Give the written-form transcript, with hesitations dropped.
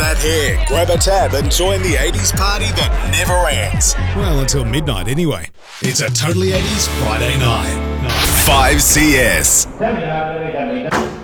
that hair, grab a tab and join the 80s party that never ends. Well, until midnight anyway. It's a Totally 80s Friday night. 5CS.